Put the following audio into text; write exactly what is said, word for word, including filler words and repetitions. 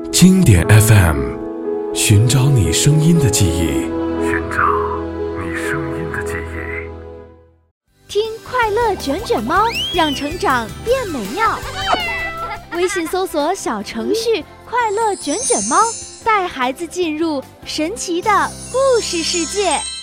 经典 F M， 寻找你声音的记忆， 寻找你声音的记忆。 听快乐卷卷猫，让成长变美妙。微信搜索小程序快乐卷卷猫，带孩子进入神奇的故事世界。